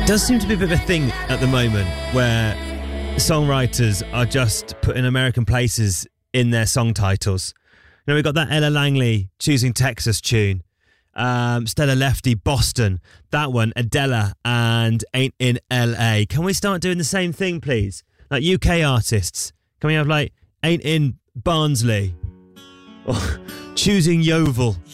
Does seem to be a bit of a thing at the moment where songwriters are just putting American places in their song titles. You know, we've got that Ella Langley Choosing Texas tune, Stella Lefty, Boston, that one, Adela and Ain't in LA. Can we start doing the same thing, please? Like UK artists, can we have like Ain't in Barnsley or Choosing Yeovil?